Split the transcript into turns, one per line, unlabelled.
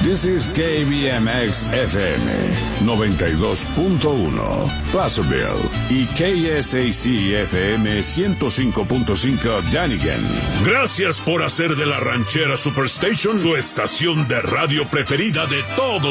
This is KBMX FM 92.1 Placerville y KSAC FM 105.5 Dunnigan.
Gracias por hacer de la Ranchera Superstation su estación de radio preferida de todos